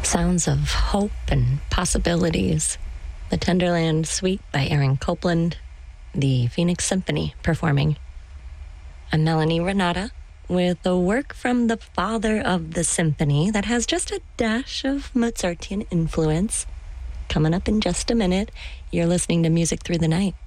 Sounds of hope and possibilities. The Tenderland Suite by Aaron Copland, the Phoenix Symphony performing. I'm Melanie Renata with a work from the father of the symphony that has just a dash of Mozartian influence. Coming up in just a minute, you're listening to Music Through the Night.